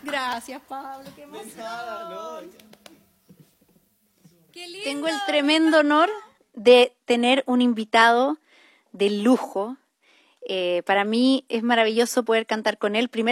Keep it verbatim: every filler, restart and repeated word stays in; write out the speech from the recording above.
Gracias, Pablo, qué emoción. Nada, no. Qué lindo. Tengo el tremendo honor de tener un invitado de lujo. Eh, para mí es maravilloso poder cantar con él. Primero